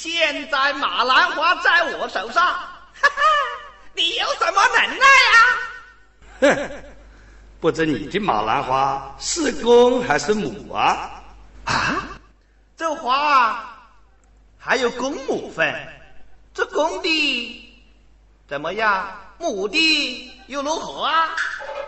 现在马兰花在我手上，哈哈，你有什么能耐啊？ 哼，不知你的马兰花是公还是母啊？ 啊，这花还有公母分，这公的怎么样？母的又如何啊？